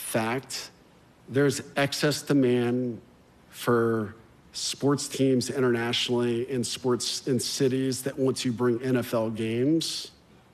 fact, there's excess demand for sports teams internationally and sports in cities that want to bring NFL games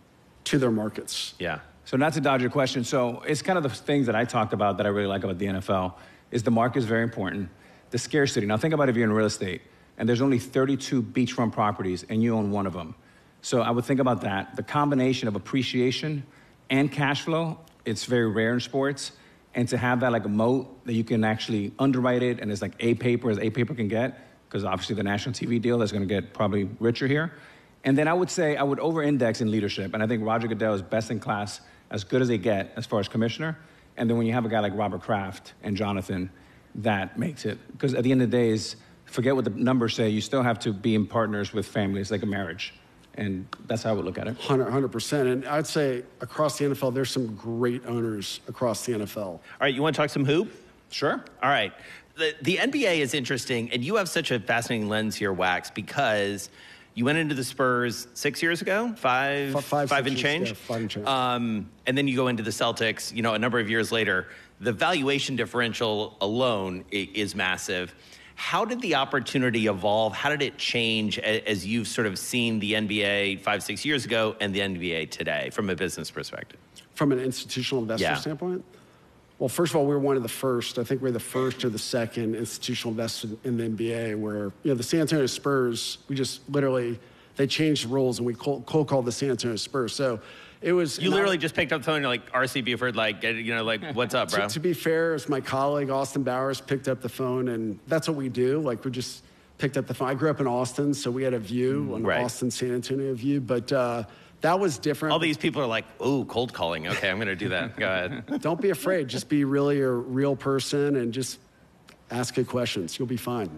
to their markets. Yeah. So not to dodge your question, so it's kind of the things that I talked about that I really like about the NFL is the market is very important. The scarcity. Now think about if you're in real estate and there's only 32 beachfront properties and you own one of them. So I would think about that. The combination of appreciation and cash flow, it's very rare in sports. And to have that like a moat that you can actually underwrite it and it's like A paper as A paper can get, because obviously the national TV deal is going to get probably richer here. And then I would say I would over-index in leadership. And I think Roger Goodell is best in class, as good as they get as far as commissioner. And then when you have a guy like Robert Kraft and Jonathan, that makes it. Because at the end of the day, is forget what the numbers say, you still have to be in partners with families like a marriage. And that's how I would look at it. 100%. And I'd say across the NFL, there's some great owners across the NFL. All right, you want to talk some hoop? Sure. All right. The NBA is interesting, and you have such a fascinating lens here, Wax, because you went into the Spurs 6 years ago, five and change. Yeah, 5 and change. And then you go into the Celtics, you know, a number of years later. The valuation differential alone is massive. How did the opportunity evolve? How did it change as you've sort of seen the NBA 5-6 years ago and the NBA today from a business perspective? From an institutional investor standpoint? Well, first of all, we were one of the first. I think we're the first or the second institutional investor in the NBA where, you know, the San Antonio Spurs, we just literally, they changed the rules and we cold called the San Antonio Spurs. So it was... You literally just picked up the phone and you're like, R.C. Buford, like, you know, like, what's up, bro? To be fair, it was my colleague, Austin Bowers, picked up the phone, and that's what we do. Like, we just picked up the phone. I grew up in Austin, so we had a view, an Austin-San Antonio view, but that was different. All these people are like, ooh, cold calling. Okay, I'm going to do that. Go ahead. Don't be afraid. Just be really a real person and just ask good questions. You'll be fine.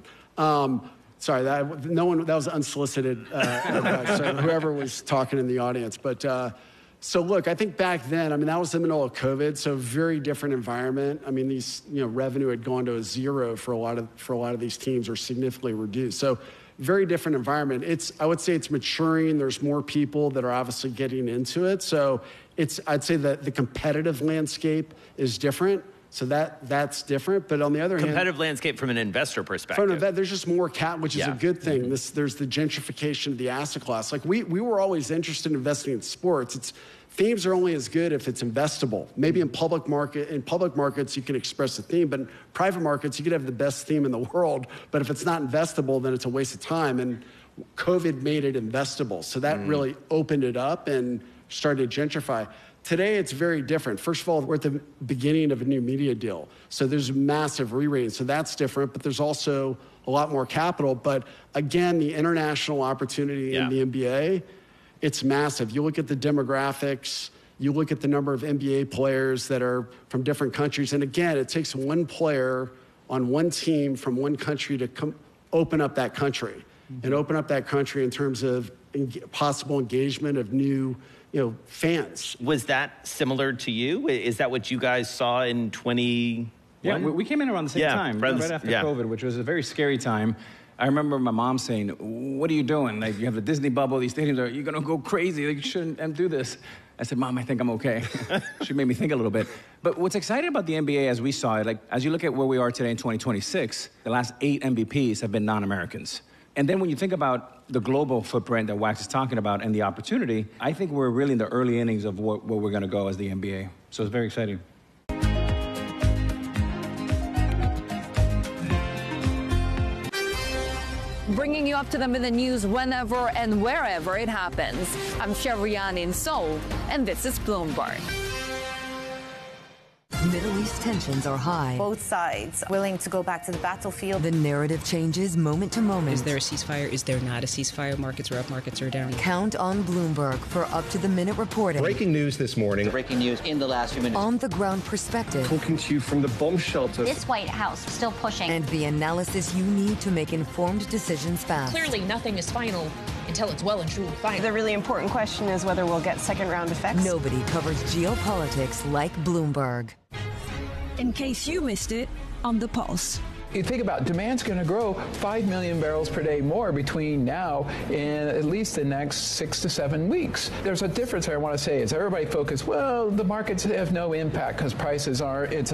Sorry, that was unsolicited advice, so whoever was talking in the audience. But so look, I think back then, I mean, that was the middle of COVID, so very different environment. I mean, these, you know, revenue had gone to a zero for a lot of these teams, or significantly reduced. So very different environment. I would say it's maturing. There's more people that are obviously getting into it. So I'd say that the competitive landscape is different. So that's different. But on the other hand, competitive landscape from an investor perspective. There's just more cap, which is a good thing. There's the gentrification of the asset class. Like we were always interested in investing in sports. Themes are only as good if it's investable. Maybe in public markets, you can express a theme, but in private markets, you could have the best theme in the world, but if it's not investable, then it's a waste of time. And COVID made it investable. So that really opened it up and started to gentrify. Today, it's very different. First of all, we're at the beginning of a new media deal. So there's massive re-rating. So that's different, but there's also a lot more capital. But again, the international opportunity in the NBA, it's massive. You look at the demographics, you look at the number of NBA players that are from different countries. And again, it takes one player on one team from one country to open up that country and open up that country in terms of possible engagement of new, you know, fans. Was that similar to you? Is that what you guys saw in 20? Yeah, we came in around the same time, right after COVID, which was a very scary time. I remember my mom saying, "What are you doing? Like, you have the Disney bubble, these stadiums you're going to go crazy. Like, you shouldn't do this." I said, "Mom, I think I'm okay." She made me think a little bit. But what's exciting about the NBA as we saw it, like, as you look at where we are today in 2026, the last 8 MVPs have been non-Americans. And then when you think about the global footprint that Wax is talking about and the opportunity, I think we're really in the early innings of where we're going to go as the NBA. So it's very exciting. Bringing you up to them in the news whenever and wherever it happens. I'm Shevrian in Seoul, and this is Bloomberg. Middle East tensions are high. Both sides willing to go back to the battlefield. The narrative changes moment to moment. Is there a ceasefire? Is there not a ceasefire? Markets are up, markets are down. Count on Bloomberg for up-to-the-minute reporting. Breaking news this morning. Breaking news in the last few minutes. On-the-ground perspective. Talking to you from the bomb shelter. This White House still pushing. And the analysis you need to make informed decisions fast. Clearly, nothing is final until it's well and truly final. The really important question is whether we'll get second-round effects. Nobody covers geopolitics like Bloomberg. In case you missed it, on the Pulse. You think about demand's going to grow 5 million barrels per day more between now and at least the next 6 to 7 weeks. There's a difference I want to say is everybody focused, well, the markets have no impact because prices are, it's